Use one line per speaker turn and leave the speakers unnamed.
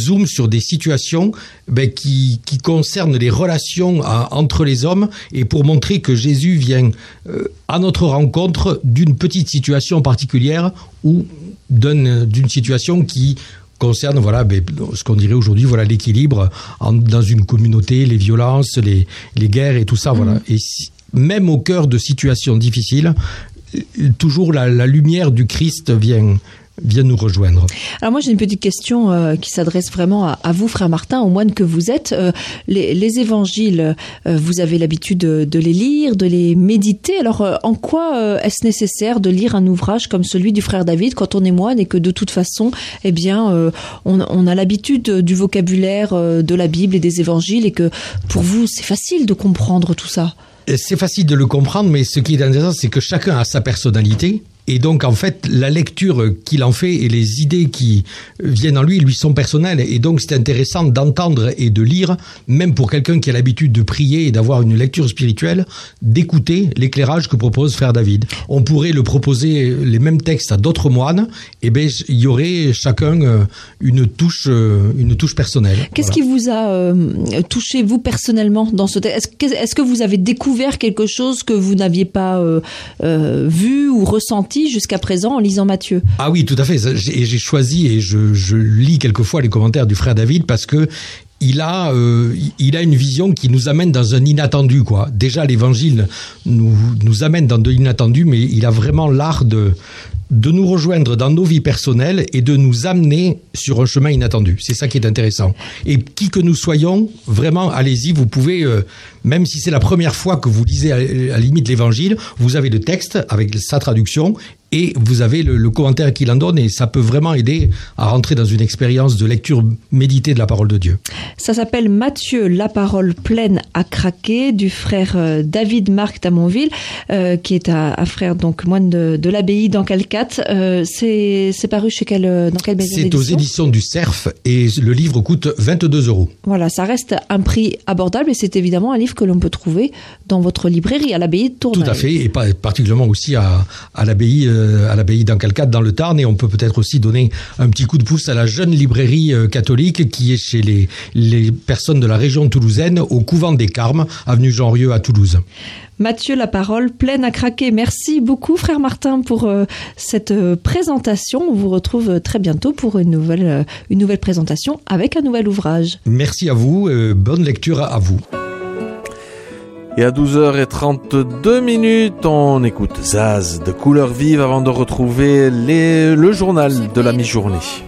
zoome sur des situations qui concernent les relations entre les hommes, et pour montrer que Jésus vient à notre rencontre d'une petite situation particulière ou d'une situation qui concerne ce qu'on dirait aujourd'hui l'équilibre dans une communauté, les violences, les guerres et tout ça. Et même au cœur de situations difficiles, toujours la lumière du Christ vient nous rejoindre.
Alors moi j'ai une petite question qui s'adresse vraiment à vous, frère Martin, au moine que vous êtes. Les évangiles, vous avez l'habitude de les lire, de les méditer. Alors en quoi est-ce nécessaire de lire un ouvrage comme celui du frère David quand on est moine et que de toute façon, on a l'habitude du vocabulaire de la Bible et des évangiles, et que pour vous c'est facile de comprendre tout ça?
C'est facile de le comprendre, mais ce qui est intéressant, c'est que chacun a sa personnalité. Et donc, en fait, la lecture qu'il en fait et les idées qui viennent en lui sont personnelles. Et donc, c'est intéressant d'entendre et de lire, même pour quelqu'un qui a l'habitude de prier et d'avoir une lecture spirituelle, d'écouter l'éclairage que propose frère David. On pourrait le proposer, les mêmes textes, à d'autres moines. Et il y aurait chacun une touche personnelle.
Qu'est-ce qui vous a touché, vous, personnellement, dans ce texte? Est-ce que vous avez découvert quelque chose que vous n'aviez pas vu ou ressenti jusqu'à présent en lisant Matthieu? Ah
oui, tout à fait. Et j'ai choisi, et je lis quelquefois les commentaires du frère David, parce que il a une vision qui nous amène dans un inattendu, quoi. Déjà, l'évangile nous amène dans de l'inattendu, mais il a vraiment l'art de nous rejoindre dans nos vies personnelles et de nous amener sur un chemin inattendu. C'est ça qui est intéressant. Et qui que nous soyons, vraiment, allez-y, vous pouvez, même si c'est la première fois que vous lisez à la limite l'évangile, vous avez le texte avec sa traduction, et vous avez le commentaire qu'il en donne, et ça peut vraiment aider à rentrer dans une expérience de lecture méditée de la parole de Dieu.
Ça s'appelle Matthieu, la parole pleine à craquer, du frère David Marc d'Amonville, qui est un frère donc moine de l'abbaye d'Ancalcat. C'est paru chez dans quelle maison d'édition?
C'est aux éditions du Cerf, et le livre coûte 22 €.
Voilà, ça reste un prix abordable, et c'est évidemment un livre que l'on peut trouver dans votre librairie à l'abbaye de Tournai.
Tout à fait, et particulièrement aussi à l'abbaye d'Ancalcat dans le Tarn, et on peut peut-être aussi donner un petit coup de pouce à la jeune librairie catholique qui est chez les personnes de la région toulousaine, au couvent des Carmes, avenue Jean-Rieux à Toulouse.
Matthieu, la parole pleine à craquer. Merci beaucoup, frère Martin, pour cette présentation. On vous retrouve très bientôt pour une nouvelle présentation avec un nouvel ouvrage.
Merci à vous, bonne lecture à vous.
Et à 12h32, on écoute Zaz de Couleurs Vives avant de retrouver le journal de la mi-journée.